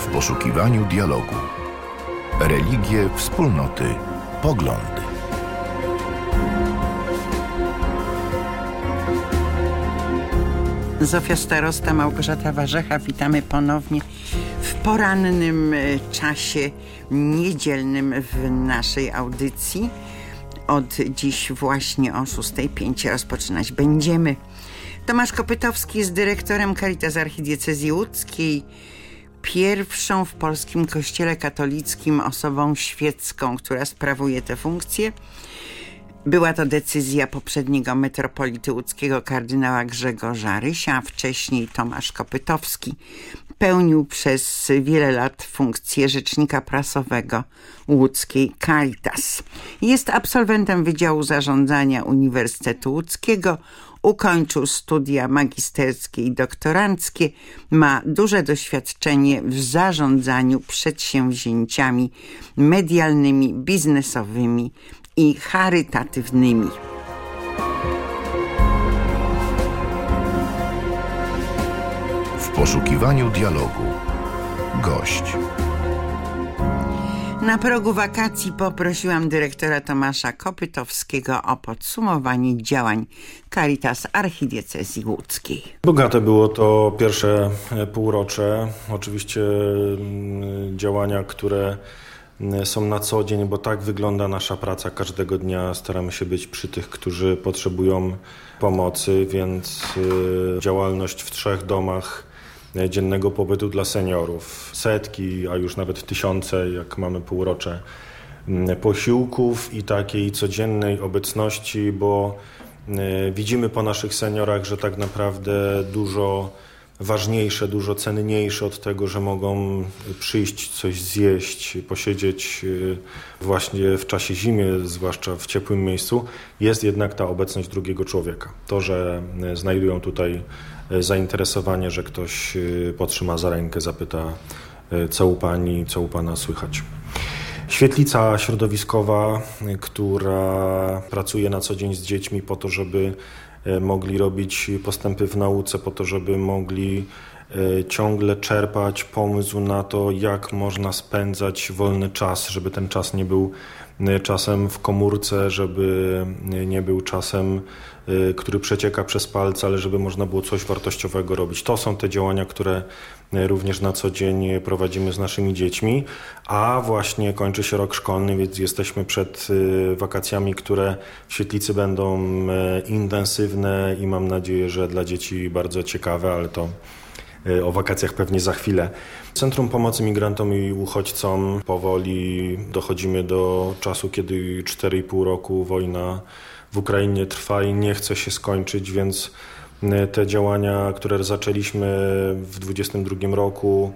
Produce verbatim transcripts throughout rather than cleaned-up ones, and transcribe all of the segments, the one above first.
poszukiwaniu dialogu. Religie, wspólnoty, poglądy. Zofia Starosta, Małgorzata Warzecha. Witamy ponownie w porannym czasie niedzielnym w naszej audycji. Od dziś właśnie o szóstej pięć rozpoczynać będziemy. Tomasz Kopytowski jest dyrektorem Caritas Archidiecezji Łódzkiej, pierwszą w polskim kościele katolickim osobą świecką, która sprawuje tę funkcję. Była to decyzja poprzedniego metropolity łódzkiego kardynała Grzegorza Rysia, a wcześniej Tomasz Kopytowski pełnił przez wiele lat funkcję rzecznika prasowego łódzkiej Caritas. Jest absolwentem Wydziału Zarządzania Uniwersytetu Łódzkiego, ukończył studia magisterskie i doktoranckie, ma duże doświadczenie w zarządzaniu przedsięwzięciami medialnymi, biznesowymi i charytatywnymi. W poszukiwaniu dialogu. Gość. Na progu wakacji poprosiłam dyrektora Tomasza Kopytowskiego o podsumowanie działań Caritas Archidiecezji Łódzkiej. Bogate było to pierwsze półrocze. Oczywiście działania, które są na co dzień, bo tak wygląda nasza praca każdego dnia. Staramy się być przy tych, którzy potrzebują pomocy, więc działalność w trzech domach dziennego pobytu dla seniorów. Setki, a już nawet tysiące, jak mamy półrocze, posiłków i takiej codziennej obecności, bo widzimy po naszych seniorach, że tak naprawdę dużo ważniejsze, dużo cenniejsze od tego, że mogą przyjść coś zjeść, posiedzieć właśnie w czasie zimy, zwłaszcza w ciepłym miejscu, jest jednak ta obecność drugiego człowieka. To, że znajdują tutaj zainteresowanie, że ktoś potrzyma za rękę, zapyta, co u pani, co u pana słychać. Świetlica środowiskowa, która pracuje na co dzień z dziećmi po to, żeby mogli robić postępy w nauce, po to, żeby mogli ciągle czerpać pomysł na to, jak można spędzać wolny czas, żeby ten czas nie był czasem w komórce, żeby nie był czasem, który przecieka przez palce, ale żeby można było coś wartościowego robić. To są te działania, które również na co dzień prowadzimy z naszymi dziećmi, a właśnie kończy się rok szkolny, więc jesteśmy przed wakacjami, które w Świetlicy będą intensywne i mam nadzieję, że dla dzieci bardzo ciekawe, ale to o wakacjach pewnie za chwilę. Centrum Pomocy Migrantom i Uchodźcom powoli dochodzimy do czasu, kiedy cztery i pół roku wojna w Ukrainie trwa i nie chce się skończyć, więc te działania, które zaczęliśmy w dwudziestym drugim roku,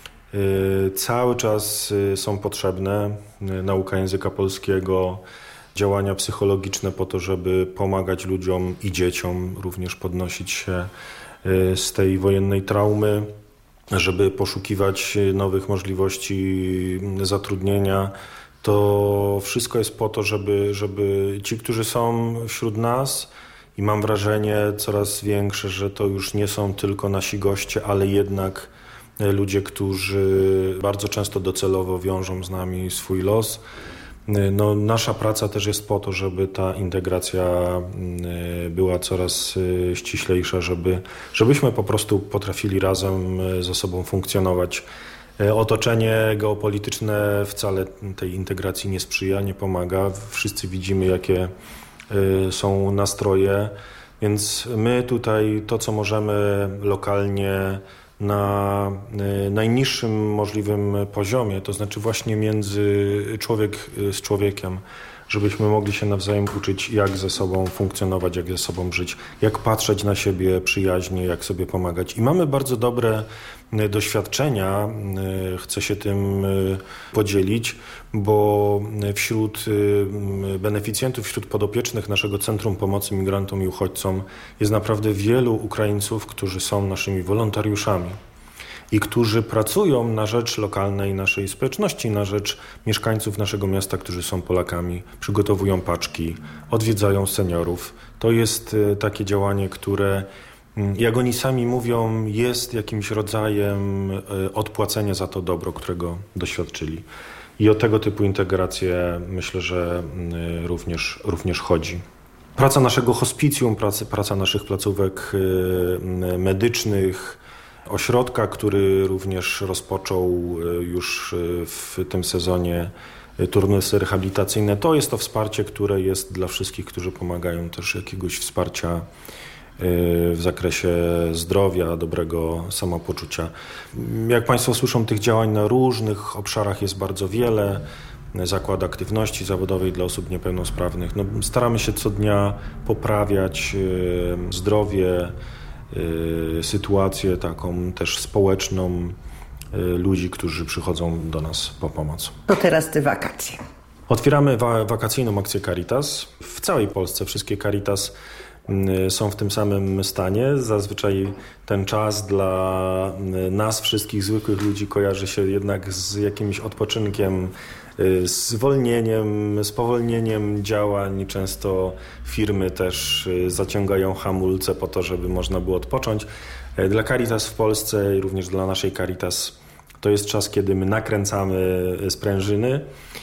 cały czas są potrzebne. Nauka języka polskiego, działania psychologiczne po to, żeby pomagać ludziom i dzieciom również podnosić się z tej wojennej traumy, żeby poszukiwać nowych możliwości zatrudnienia. To wszystko jest po to, żeby, żeby ci, którzy są wśród nas, i mam wrażenie coraz większe, że to już nie są tylko nasi goście, ale jednak ludzie, którzy bardzo często docelowo wiążą z nami swój los. No, nasza praca też jest po to, żeby ta integracja była coraz ściślejsza, żeby, żebyśmy po prostu potrafili razem ze sobą funkcjonować. Otoczenie geopolityczne wcale tej integracji nie sprzyja, nie pomaga. Wszyscy widzimy, jakie są nastroje, więc my tutaj to, co możemy lokalnie na najniższym możliwym poziomie, to znaczy właśnie między człowiek z człowiekiem, żebyśmy mogli się nawzajem uczyć, jak ze sobą funkcjonować, jak ze sobą żyć, jak patrzeć na siebie przyjaźnie, jak sobie pomagać. I mamy bardzo dobre doświadczenia, chcę się tym podzielić, bo wśród beneficjentów, wśród podopiecznych naszego Centrum Pomocy Migrantom i Uchodźcom jest naprawdę wielu Ukraińców, którzy są naszymi wolontariuszami i którzy pracują na rzecz lokalnej naszej społeczności, na rzecz mieszkańców naszego miasta, którzy są Polakami, przygotowują paczki, odwiedzają seniorów. To jest takie działanie, które jak oni sami mówią, jest jakimś rodzajem odpłacenia za to dobro, którego doświadczyli. I o tego typu integrację myślę, że również, również chodzi. Praca naszego hospicjum, praca, praca naszych placówek medycznych, ośrodka, który również rozpoczął już w tym sezonie turnusy rehabilitacyjne, to jest to wsparcie, które jest dla wszystkich, którzy pomagają, też jakiegoś wsparcia w zakresie zdrowia, dobrego samopoczucia. Jak Państwo słyszą, tych działań na różnych obszarach jest bardzo wiele. Zakład Aktywności Zawodowej dla osób niepełnosprawnych. No, staramy się co dnia poprawiać zdrowie, sytuację taką też społeczną ludzi, którzy przychodzą do nas po pomoc. To teraz te wakacje. Otwieramy wa- wakacyjną akcję Caritas. W całej Polsce wszystkie Caritas są w tym samym stanie. Zazwyczaj ten czas dla nas, wszystkich zwykłych ludzi, kojarzy się jednak z jakimś odpoczynkiem, zwolnieniem, spowolnieniem działań. Często firmy też zaciągają hamulce po to, żeby można było odpocząć. Dla Caritas w Polsce i również dla naszej Caritas to jest czas, kiedy my nakręcamy sprężyny,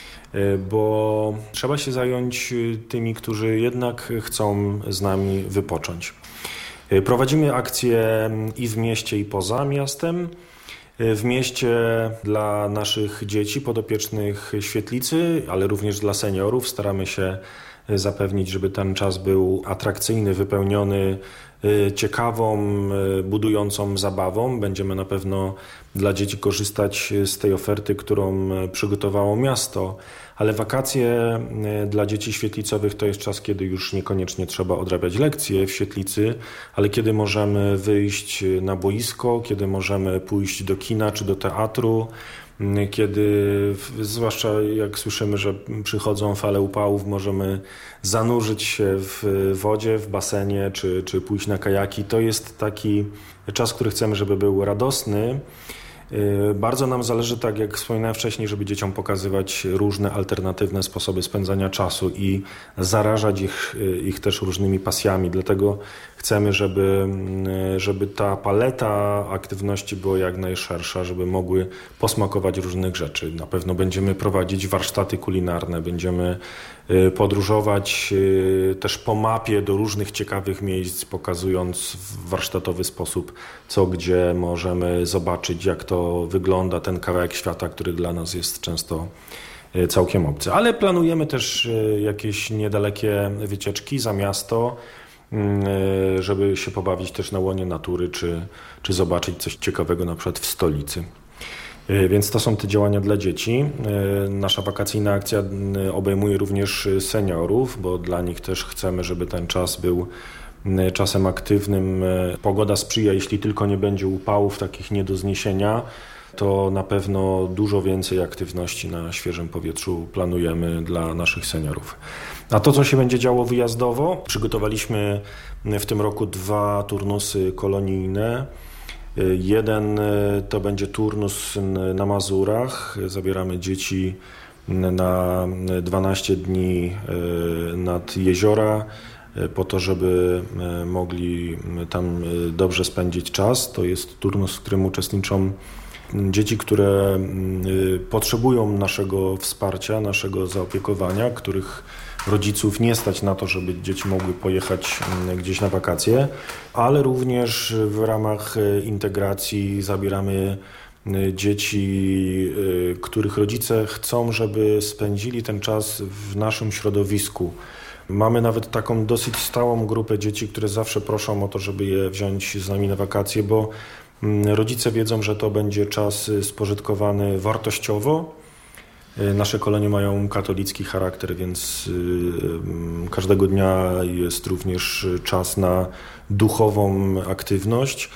bo trzeba się zająć tymi, którzy jednak chcą z nami wypocząć. Prowadzimy akcje i w mieście, i poza miastem. W mieście dla naszych dzieci podopiecznych Świetlicy, ale również dla seniorów staramy się zapewnić, żeby ten czas był atrakcyjny, wypełniony ciekawą, budującą zabawą. Będziemy na pewno dla dzieci korzystać z tej oferty, którą przygotowało miasto, ale wakacje dla dzieci świetlicowych to jest czas, kiedy już niekoniecznie trzeba odrabiać lekcje w Świetlicy, ale kiedy możemy wyjść na boisko, kiedy możemy pójść do kina czy do teatru, kiedy, zwłaszcza jak słyszymy, że przychodzą fale upałów, możemy zanurzyć się w wodzie, w basenie, czy, czy pójść na kajaki. To jest taki czas, który chcemy, żeby był radosny. Bardzo nam zależy, tak jak wspominałem wcześniej, żeby dzieciom pokazywać różne alternatywne sposoby spędzania czasu i zarażać ich, ich też różnymi pasjami. Dlatego chcemy, żeby, żeby ta paleta aktywności była jak najszersza, żeby mogły posmakować różnych rzeczy. Na pewno będziemy prowadzić warsztaty kulinarne, będziemy podróżować też po mapie do różnych ciekawych miejsc, pokazując w warsztatowy sposób, co gdzie możemy zobaczyć, jak to wygląda, ten kawałek świata, który dla nas jest często całkiem obcy. Ale planujemy też jakieś niedalekie wycieczki za miasto, żeby się pobawić też na łonie natury, czy, czy zobaczyć coś ciekawego na przykład w stolicy. Więc to są te działania dla dzieci. Nasza wakacyjna akcja obejmuje również seniorów, bo dla nich też chcemy, żeby ten czas był czasem aktywnym. Pogoda sprzyja, jeśli tylko nie będzie upałów takich nie do zniesienia, to na pewno dużo więcej aktywności na świeżym powietrzu planujemy dla naszych seniorów. A to, co się będzie działo wyjazdowo, przygotowaliśmy w tym roku dwa turnusy kolonijne. Jeden to będzie turnus na Mazurach. Zabieramy dzieci na dwanaście dni nad jeziora po to, żeby mogli tam dobrze spędzić czas. To jest turnus, w którym uczestniczą dzieci, które potrzebują naszego wsparcia, naszego zaopiekowania, których rodziców nie stać na to, żeby dzieci mogły pojechać gdzieś na wakacje, ale również w ramach integracji zabieramy dzieci, których rodzice chcą, żeby spędzili ten czas w naszym środowisku. Mamy nawet taką dosyć stałą grupę dzieci, które zawsze proszą o to, żeby je wziąć z nami na wakacje, bo rodzice wiedzą, że to będzie czas spożytkowany wartościowo. Nasze kolonie mają katolicki charakter, więc każdego dnia jest również czas na duchową aktywność,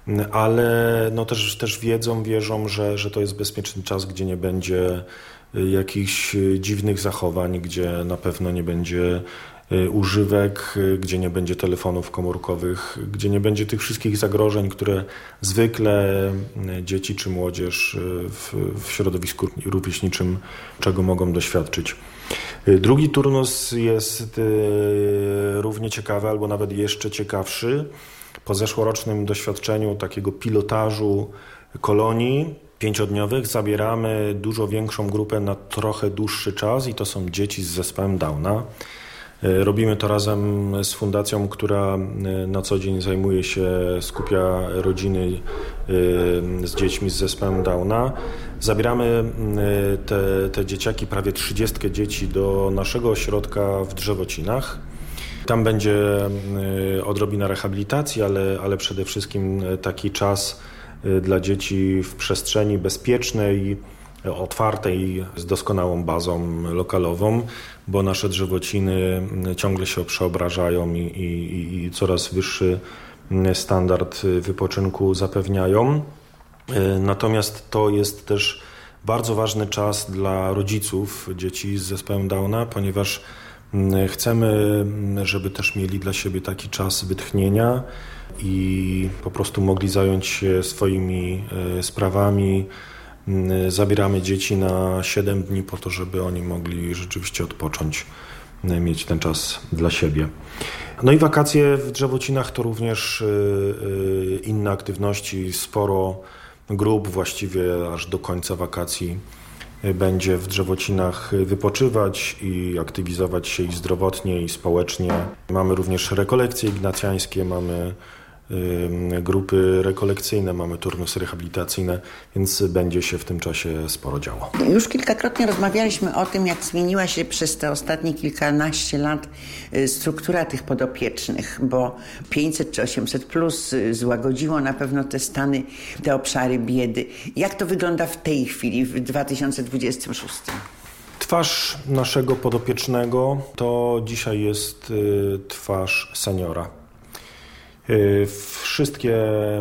ale no też, też wiedzą, wierzą, że, że to jest bezpieczny czas, gdzie nie będzie jakichś dziwnych zachowań, gdzie na pewno nie będzie używek, gdzie nie będzie telefonów komórkowych, gdzie nie będzie tych wszystkich zagrożeń, które zwykle dzieci czy młodzież w, w środowisku rówieśniczym czego mogą doświadczyć. Drugi turnus jest równie ciekawy albo nawet jeszcze ciekawszy. po zeszłorocznym doświadczeniu takiego pilotażu kolonii pięciodniowych zabieramy dużo większą grupę na trochę dłuższy czas i to są dzieci z zespołem Downa. Robimy to razem z fundacją, która na co dzień zajmuje się, skupia rodziny z dziećmi z zespołem Downa. Zabieramy te, te dzieciaki, prawie trzydzieści dzieci do naszego ośrodka w Drzewocinach. Tam będzie odrobina rehabilitacji, ale, ale przede wszystkim taki czas dla dzieci w przestrzeni bezpiecznej, otwartej, z doskonałą bazą lokalową, bo nasze Drzewociny ciągle się przeobrażają i, i, i coraz wyższy standard wypoczynku zapewniają. Natomiast to jest też bardzo ważny czas dla rodziców dzieci z zespołem Downa, ponieważ chcemy, żeby też mieli dla siebie taki czas wytchnienia i po prostu mogli zająć się swoimi sprawami. Zabieramy dzieci na siedem dni po to, żeby oni mogli rzeczywiście odpocząć, mieć ten czas dla siebie. No i wakacje w Drzewocinach to również inne aktywności, sporo grup, właściwie aż do końca wakacji będzie w Drzewocinach wypoczywać i aktywizować się i zdrowotnie, i społecznie. Mamy również rekolekcje ignacjańskie, mamy grupy rekolekcyjne, mamy turnusy rehabilitacyjne, więc będzie się w tym czasie sporo działo. Już kilkakrotnie rozmawialiśmy o tym, jak zmieniła się przez te ostatnie kilkanaście lat struktura tych podopiecznych, bo pięćset czy osiemset plus złagodziło na pewno te stany, te obszary biedy. Jak to wygląda w tej chwili, w dwa tysiące dwudziestym szóstym? Twarz naszego podopiecznego to dzisiaj jest twarz seniora. Wszystkie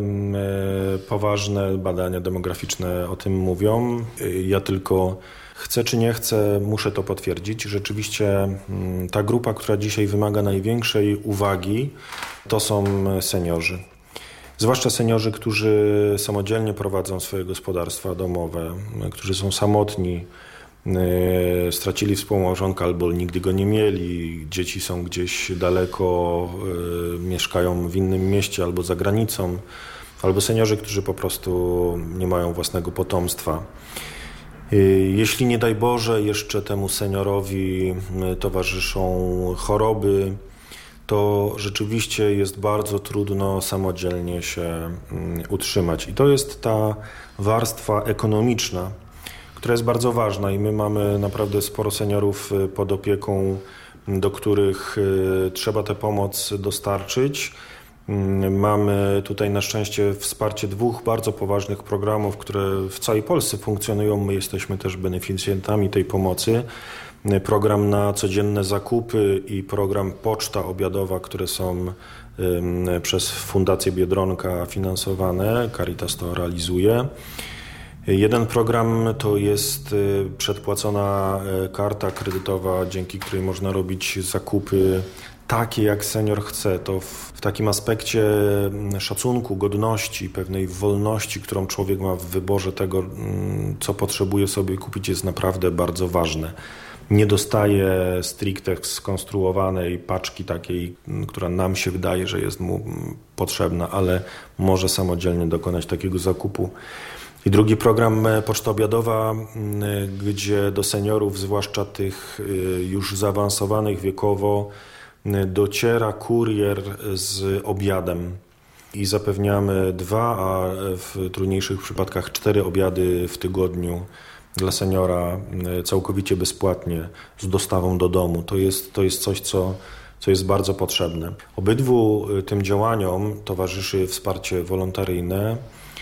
poważne badania demograficzne o tym mówią. Ja tylko chcę czy nie chcę, muszę to potwierdzić. Rzeczywiście ta grupa, która dzisiaj wymaga największej uwagi, to są seniorzy. Zwłaszcza seniorzy, którzy samodzielnie prowadzą swoje gospodarstwa domowe, którzy są samotni, stracili współmałżonka albo nigdy go nie mieli, dzieci są gdzieś daleko, mieszkają w innym mieście albo za granicą, albo seniorzy, którzy po prostu nie mają własnego potomstwa. Jeśli nie daj Boże jeszcze temu seniorowi towarzyszą choroby, to rzeczywiście jest bardzo trudno samodzielnie się utrzymać. I to jest ta warstwa ekonomiczna, która jest bardzo ważna i my mamy naprawdę sporo seniorów pod opieką, do których trzeba tę pomoc dostarczyć. Mamy tutaj na szczęście wsparcie dwóch bardzo poważnych programów, które w całej Polsce funkcjonują. My jesteśmy też beneficjentami tej pomocy. Program na codzienne zakupy i program Poczta Obiadowa, które są przez Fundację Biedronka finansowane. Caritas to realizuje. Jeden program to jest przedpłacona karta kredytowa, dzięki której można robić zakupy takie, jak senior chce. To w, w takim aspekcie szacunku, godności, pewnej wolności, którą człowiek ma w wyborze tego, co potrzebuje sobie kupić, jest naprawdę bardzo ważne. Nie dostaje stricte skonstruowanej paczki takiej, która nam się wydaje, że jest mu potrzebna, ale może samodzielnie dokonać takiego zakupu. I drugi program Poczta Obiadowa, gdzie do seniorów, zwłaszcza tych już zaawansowanych wiekowo, dociera kurier z obiadem i zapewniamy dwa, a w trudniejszych przypadkach cztery obiady w tygodniu dla seniora całkowicie bezpłatnie z dostawą do domu. To jest, to jest coś, co, co jest bardzo potrzebne. Obydwu tym działaniom towarzyszy wsparcie wolontaryjne,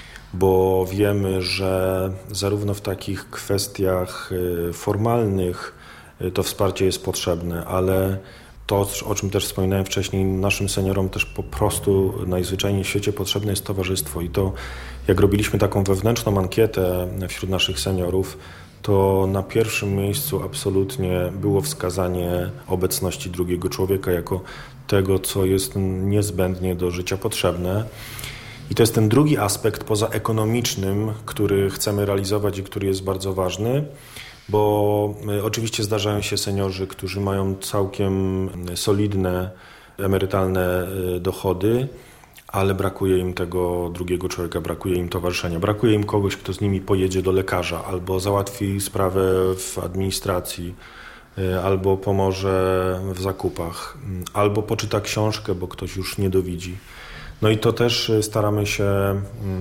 bo wiemy, że zarówno w takich kwestiach formalnych to wsparcie jest potrzebne, ale to, o czym też wspominałem wcześniej, naszym seniorom też po prostu najzwyczajniej w świecie potrzebne jest towarzystwo. I to, jak robiliśmy taką wewnętrzną ankietę wśród naszych seniorów, to na pierwszym miejscu absolutnie było wskazanie obecności drugiego człowieka jako tego, co jest niezbędnie do życia potrzebne. I to jest ten drugi aspekt pozaekonomicznym, który chcemy realizować i który jest bardzo ważny, bo oczywiście zdarzają się seniorzy, którzy mają całkiem solidne emerytalne dochody, ale brakuje im tego drugiego człowieka, brakuje im towarzyszenia, brakuje im kogoś, kto z nimi pojedzie do lekarza albo załatwi sprawę w administracji, albo pomoże w zakupach, albo poczyta książkę, bo ktoś już nie dowidzi. No i to też staramy się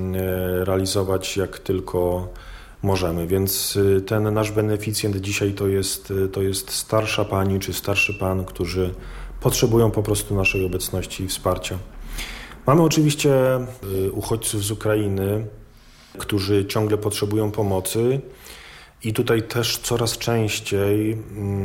realizować jak tylko możemy, więc ten nasz beneficjent dzisiaj to jest, to jest starsza pani czy starszy pan, którzy potrzebują po prostu naszej obecności i wsparcia. Mamy oczywiście uchodźców z Ukrainy, którzy ciągle potrzebują pomocy i tutaj też coraz częściej,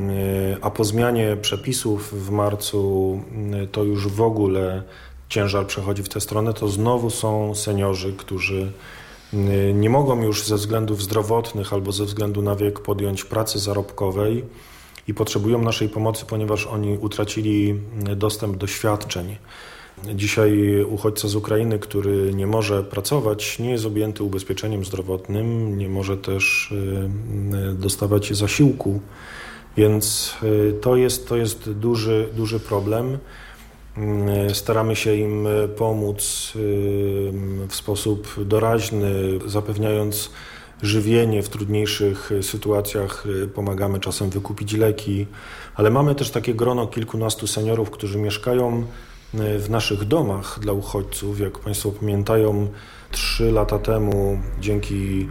a po zmianie przepisów w marcu to już w ogóle ciężar przechodzi w tę stronę, to znowu są seniorzy, którzy nie mogą już ze względów zdrowotnych albo ze względu na wiek podjąć pracy zarobkowej i potrzebują naszej pomocy, ponieważ oni utracili dostęp do świadczeń. Dzisiaj uchodźca z Ukrainy, który nie może pracować, nie jest objęty ubezpieczeniem zdrowotnym, nie może też dostawać zasiłku, więc to jest, to jest duży, duży problem. Staramy się im pomóc w sposób doraźny, zapewniając żywienie w trudniejszych sytuacjach, pomagamy czasem wykupić leki, ale mamy też takie grono kilkunastu seniorów, którzy mieszkają w naszych domach dla uchodźców. Jak Państwo pamiętają, trzy lata temu dzięki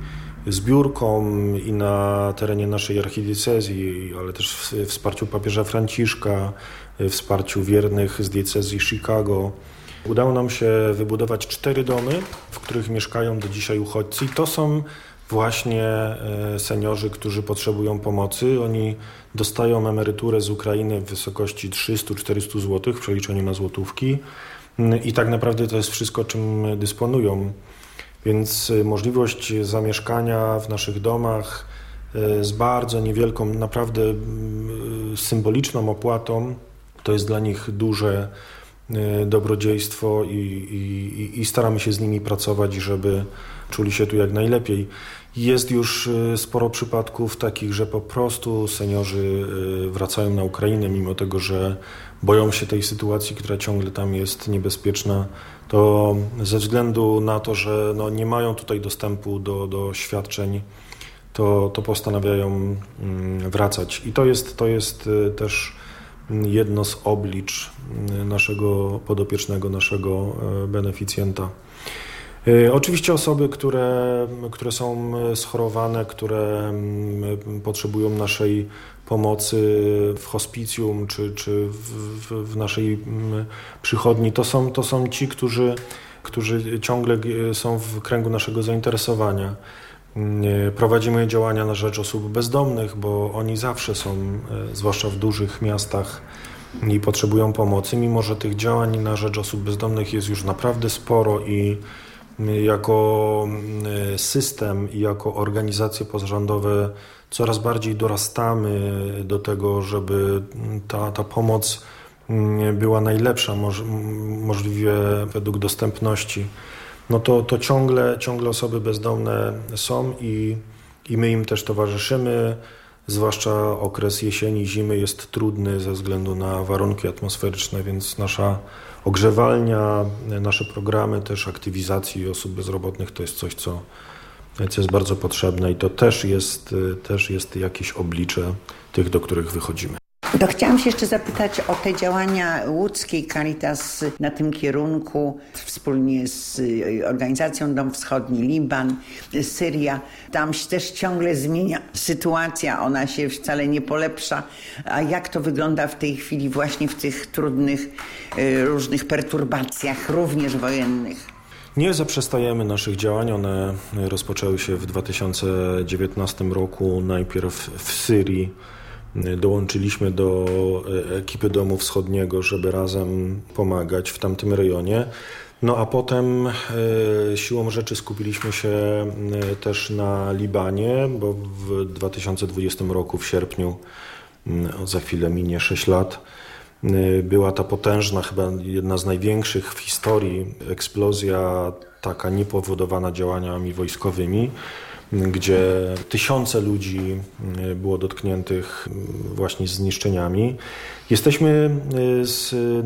zbiórkom i na terenie naszej archidiecezji, ale też wsparciu papieża Franciszka, wsparciu wiernych z diecezji Chicago, udało nam się wybudować cztery domy, w których mieszkają do dzisiaj uchodźcy. I to są właśnie seniorzy, którzy potrzebują pomocy. Oni dostają emeryturę z Ukrainy w wysokości trzysta do czterystu złotych w przeliczeniu na złotówki i tak naprawdę to jest wszystko, czym dysponują. Więc możliwość zamieszkania w naszych domach z bardzo niewielką, naprawdę symboliczną opłatą, to jest dla nich duże dobrodziejstwo i, i, i staramy się z nimi pracować, żeby czuli się tu jak najlepiej. Jest już sporo przypadków takich, że po prostu seniorzy wracają na Ukrainę, mimo tego, że boją się tej sytuacji, która ciągle tam jest niebezpieczna, to ze względu na to, że no nie mają tutaj dostępu do, do świadczeń, to, to postanawiają wracać. I to jest, to jest też jedno z oblicz naszego podopiecznego, naszego beneficjenta. Oczywiście osoby, które, które są schorowane, które potrzebują naszej pomocy w hospicjum czy, czy w, w naszej przychodni, to są, to są ci, którzy, którzy ciągle są w kręgu naszego zainteresowania. Prowadzimy działania na rzecz osób bezdomnych, bo oni zawsze są, zwłaszcza w dużych miastach, i potrzebują pomocy, mimo że tych działań na rzecz osób bezdomnych jest już naprawdę sporo i jako system i jako organizacje pozarządowe coraz bardziej dorastamy do tego, żeby ta, ta pomoc była najlepsza moż, możliwie według dostępności. No to, to ciągle, ciągle osoby bezdomne są i, i my im też towarzyszymy. Zwłaszcza okres jesieni, zimy jest trudny ze względu na warunki atmosferyczne, więc nasza ogrzewalnia, nasze programy też aktywizacji osób bezrobotnych to jest coś, co, co jest bardzo potrzebne i to też jest, też jest jakieś oblicze tych, do których wychodzimy. To chciałam się jeszcze zapytać o te działania łódzkiej Caritas na tym kierunku, wspólnie z organizacją Dom Wschodni, Liban, Syria. Tam się też ciągle zmienia sytuacja, ona się wcale nie polepsza. A jak to wygląda w tej chwili właśnie w tych trudnych, różnych perturbacjach, również wojennych? Nie zaprzestajemy naszych działań. One rozpoczęły się w dwa tysiące dziewiętnastym roku, najpierw w Syrii. Dołączyliśmy do ekipy Domu Wschodniego, żeby razem pomagać w tamtym rejonie. No a potem e, siłą rzeczy skupiliśmy się e, też na Libanie, bo w dwa tysiące dwudziestym roku w sierpniu, e, za chwilę minie sześć lat, e, była ta potężna, chyba jedna z największych w historii eksplozja, taka niepowodowana działaniami wojskowymi, gdzie tysiące ludzi było dotkniętych właśnie zniszczeniami. Jesteśmy z